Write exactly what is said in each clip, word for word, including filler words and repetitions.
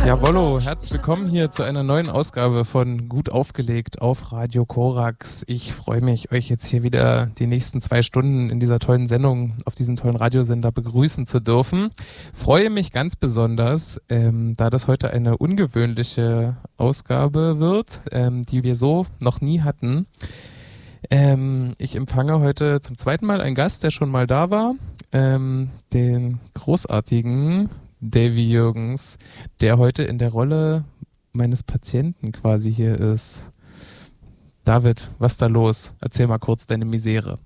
Jawollo, herzlich willkommen hier zu einer neuen Ausgabe von Gut aufgelegt auf Radio Korax. Ich freue mich, euch jetzt hier wieder die nächsten zwei Stunden in dieser tollen Sendung auf diesem tollen Radiosender begrüßen zu dürfen. Freue mich ganz besonders, ähm, da das heute eine ungewöhnliche Ausgabe wird, ähm, die wir so noch nie hatten. Ähm, ich empfange heute zum zweiten Mal einen Gast, der schon mal da war, ähm, den großartigen Davy Jürgens, der heute in der Rolle meines Patienten quasi hier ist. David, was ist da los? Erzähl mal kurz deine Misere.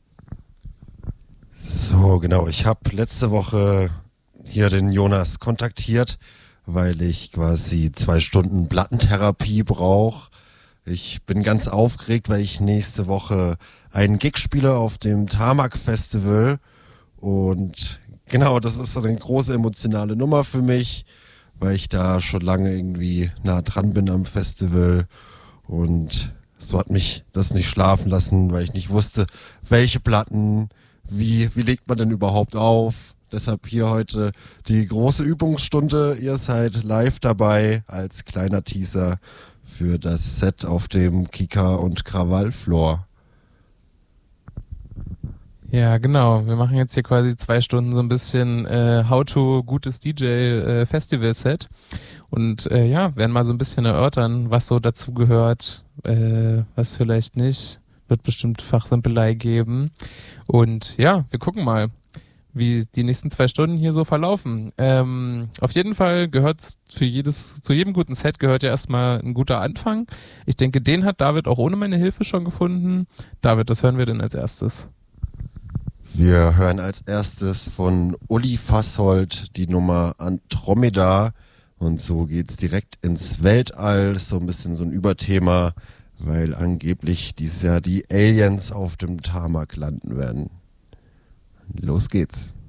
So, genau. Ich habe letzte Woche hier den Jonas kontaktiert, weil ich quasi zwei Stunden Plattentherapie brauche. Ich bin ganz aufgeregt, weil ich nächste Woche einen Gig spiele auf dem Tarmac Festival und genau, das ist eine große emotionale Nummer für mich, weil ich da schon lange irgendwie nah dran bin am Festival und so hat mich das nicht schlafen lassen, weil ich nicht wusste, welche Platten, wie, wie legt man denn überhaupt auf. Deshalb hier heute die große Übungsstunde. Ihr seid live dabei als kleiner Teaser für das Set auf dem Kika und Krawall-Floor. Ja, genau. Wir machen jetzt hier quasi zwei Stunden so ein bisschen äh, How-to gutes D J äh, Festival-Set und äh, ja, werden mal so ein bisschen erörtern, was so dazu gehört, äh, was vielleicht nicht. Wird bestimmt Fachsimpelei geben. Und ja, wir gucken mal, wie die nächsten zwei Stunden hier so verlaufen. Ähm, auf jeden Fall gehört für jedes, zu jedem guten Set gehört ja erstmal ein guter Anfang. Ich denke, den hat David auch ohne meine Hilfe schon gefunden. David, was hören wir denn als erstes? Wir hören als erstes von Uli Fassold die Nummer Andromeda und so geht's direkt ins Weltall, so ein bisschen so ein Überthema, weil angeblich dieses Jahr die Aliens auf dem Tarmac landen werden. Los geht's.